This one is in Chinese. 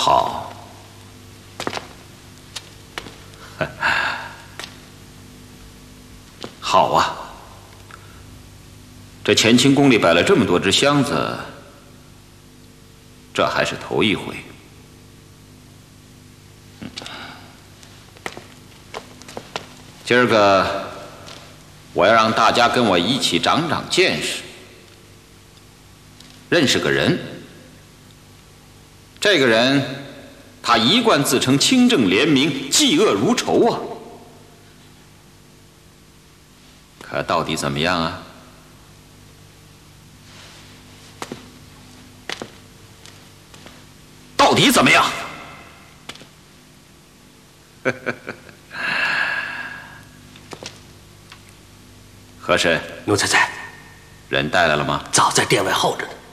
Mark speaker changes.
Speaker 1: 好。好啊！这乾清宫里摆了这么多只箱子，这还是头一回。今儿个我要让大家跟我一起长长见识，认识个人。这个人，他一贯自称清正廉明，嫉恶如仇啊！可到底怎么样啊？到底怎么样？和珅，
Speaker 2: 奴才在。
Speaker 1: 人带来了吗？
Speaker 2: 早在殿外候着呢。